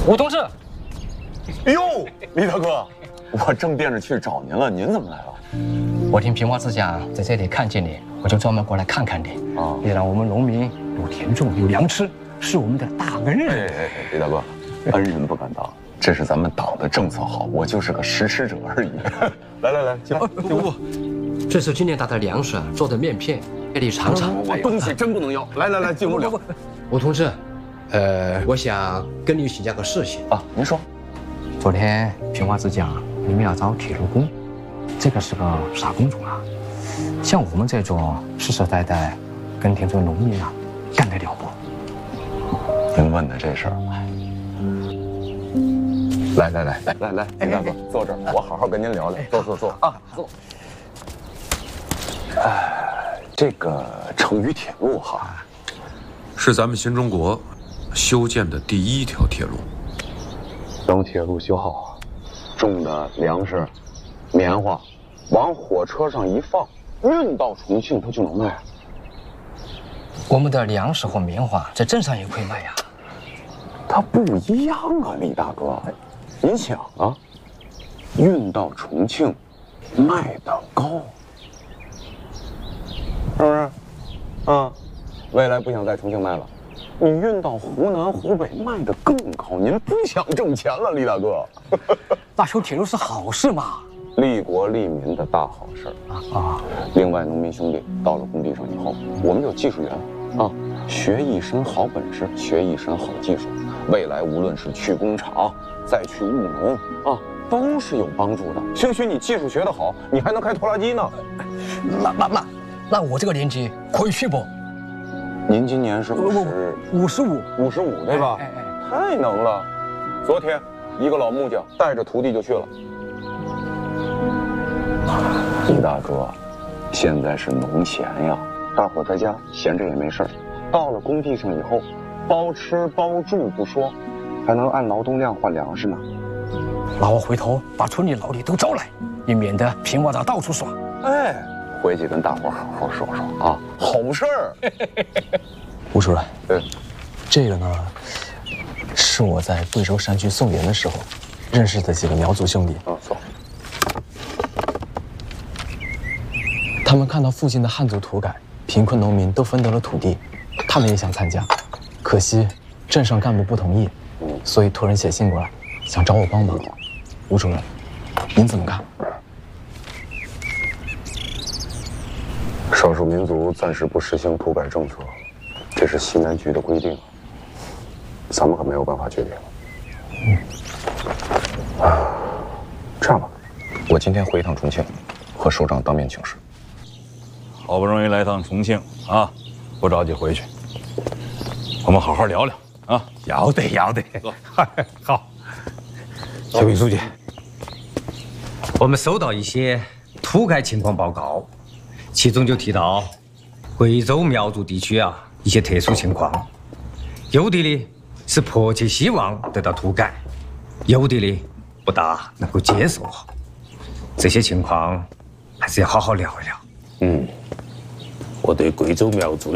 吴同志， 哟，李大哥，我正惦着去找您了，您怎么来了？ 我听平娃子讲在这里看见你，我就专门过来看看你。啊，你让我们农民有田种，有粮吃，是我们的大恩人。 李大哥，恩人不敢当，这是咱们党的政策好，我就是个实施者而已。来，进来。 不，这是今年打的粮食做的面片，给你尝尝。 我东西真不能要。来，进屋聊。 吴同志，我想跟你请教个事情啊。您说。 昨天平娃子讲你们要招铁路工，这个是个啥工种啊？像我们这种实实在在耕田做农民啊，干得了不？ 您问的这事儿，来，李大哥，坐这儿，我好好跟您聊聊。坐啊，坐。这个成渝铁路哈， 是咱们新中国修建的第一条铁路。 等铁路修好，种的粮食、棉花，往火车上一放，运到重庆，它就能卖。 我们的粮食和棉花在镇上也可以卖呀。 它不一样啊，李大哥，您想啊，运到重庆，卖得高，是不是？啊，未来不想在重庆卖了。你运到湖南、湖北卖得更高，您不想挣钱了，李大哥？ 那修铁路是好事嘛， 利国利民的大好事啊！另外，农民兄弟到了工地上以后，我们有技术员啊，学一身好本事，学一身好技术，未来无论是去工厂，再去务农啊，都是有帮助的。兴许你技术学得好，你还能开拖拉机呢。 那我这个年纪可以去不？ 您今年是55对吧？太能了！昨天一个老木匠带着徒弟就去了。李大哥，现在是农闲呀，大伙在家闲着也没事儿，到了工地上以后，包吃包住不说，还能按劳动量换粮食呢。 那我回头把村里老李都招来，也免得平娃子到处耍。 回去跟大伙好好说说啊，好事儿。 吴主任，这个呢，是我在贵州山区送盐的时候认识的几个苗族兄弟。 错。 他们看到附近的汉族土改，贫困农民都分得了土地，他们也想参加，可惜镇上干部不同意，所以托人写信过来，想找我帮忙。吴主任，您怎么看？ 少数民族暂时不实行土改政策，这是西南局的规定，咱们可没有办法决定。这样吧，我今天回一趟重庆，和首长当面请示。 好不容易来趟重庆啊，不着急回去，我们好好聊聊啊。 要得。 走， 好。小魏书记，我们收到一些土改情况报告。其中就提到贵州苗族地区啊一些特殊情况，有的呢是迫切希望得到土改，有的呢不大能够接受。这些情况还是要好好聊一聊。 我对贵州苗族